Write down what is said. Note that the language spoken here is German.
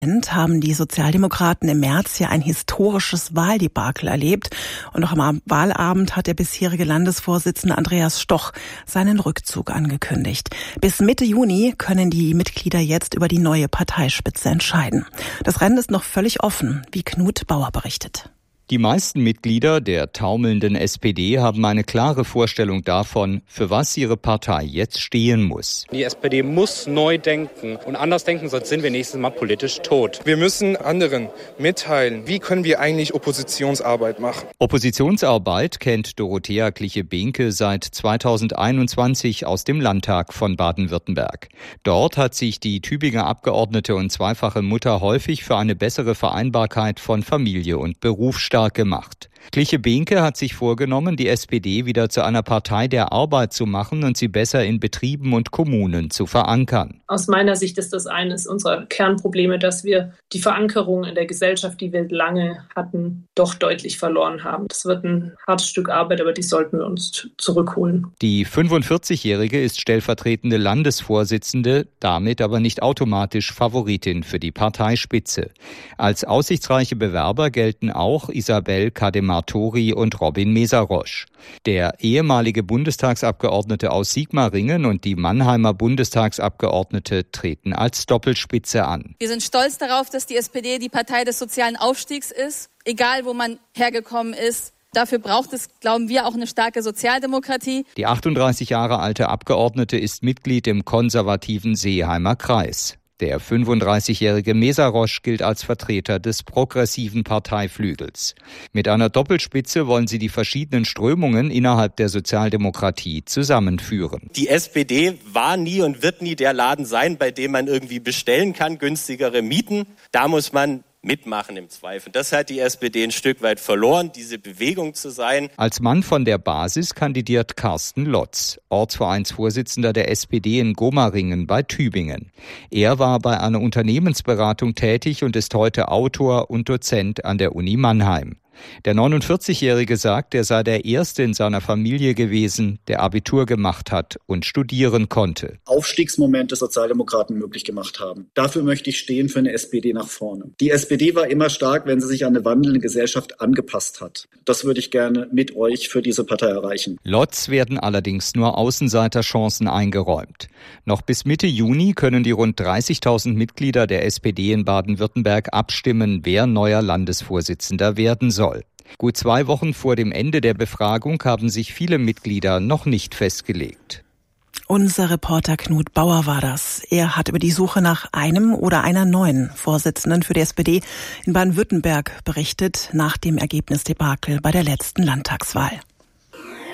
Haben die Sozialdemokraten im März ja ein historisches Wahldebakel erlebt. Und noch am Wahlabend hat der bisherige Landesvorsitzende Andreas Stoch seinen Rückzug angekündigt. Bis Mitte Juni können die Mitglieder jetzt über die neue Parteispitze entscheiden. Das Rennen ist noch völlig offen, wie Knut Bauer berichtet. Die meisten Mitglieder der taumelnden SPD haben eine klare Vorstellung davon, für was ihre Partei jetzt stehen muss. Die SPD muss neu denken und anders denken, sonst sind wir nächstes Mal politisch tot. Wir müssen anderen mitteilen, wie können wir eigentlich Oppositionsarbeit machen. Oppositionsarbeit kennt Dorothea Cliche-Behnke seit 2021 aus dem Landtag von Baden-Württemberg. Dort hat sich die Tübinger Abgeordnete und zweifache Mutter häufig für eine bessere Vereinbarkeit von Familie und Beruf stark gemacht. Cliche-Behnke hat sich vorgenommen, die SPD wieder zu einer Partei der Arbeit zu machen und sie besser in Betrieben und Kommunen zu verankern. Aus meiner Sicht ist das eines unserer Kernprobleme, dass wir die Verankerung in der Gesellschaft, die wir lange hatten, doch deutlich verloren haben. Das wird ein hartes Stück Arbeit, aber die sollten wir uns zurückholen. Die 45-Jährige ist stellvertretende Landesvorsitzende, damit aber nicht automatisch Favoritin für die Parteispitze. Als aussichtsreiche Bewerber gelten auch Isabel Kadematori und Robin Mesarosch. Der ehemalige Bundestagsabgeordnete aus Sigmaringen und die Mannheimer Bundestagsabgeordnete treten als Doppelspitze an. Wir sind stolz darauf, dass die SPD die Partei des sozialen Aufstiegs ist, egal wo man hergekommen ist. Dafür braucht es, glauben wir, auch eine starke Sozialdemokratie. Die 38 Jahre alte Abgeordnete ist Mitglied im konservativen Seeheimer Kreis. Der 35-jährige Mesarosch gilt als Vertreter des progressiven Parteiflügels. Mit einer Doppelspitze wollen sie die verschiedenen Strömungen innerhalb der Sozialdemokratie zusammenführen. Die SPD war nie und wird nie der Laden sein, bei dem man irgendwie bestellen kann, günstigere Mieten. Da muss man mitmachen im Zweifel. Das hat die SPD ein Stück weit verloren, diese Bewegung zu sein. Als Mann von der Basis kandidiert Carsten Lotz, Ortsvereinsvorsitzender der SPD in Gomaringen bei Tübingen. Er war bei einer Unternehmensberatung tätig und ist heute Autor und Dozent an der Uni Mannheim. Der 49-Jährige sagt, er sei der Erste in seiner Familie gewesen, der Abitur gemacht hat und studieren konnte. Aufstiegsmoment des Sozialdemokraten möglich gemacht haben. Dafür möchte ich stehen für eine SPD nach vorne. Die SPD war immer stark, wenn sie sich an eine wandelnde Gesellschaft angepasst hat. Das würde ich gerne mit euch für diese Partei erreichen. Lotz werden allerdings nur Außenseiterchancen eingeräumt. Noch bis Mitte Juni können die rund 30.000 Mitglieder der SPD in Baden-Württemberg abstimmen, wer neuer Landesvorsitzender werden soll. Gut 2 Wochen vor dem Ende der Befragung haben sich viele Mitglieder noch nicht festgelegt. Unser Reporter Knut Bauer war das. Er hat über die Suche nach einem oder einer neuen Vorsitzenden für die SPD in Baden-Württemberg berichtet nach dem Ergebnisdebakel bei der letzten Landtagswahl.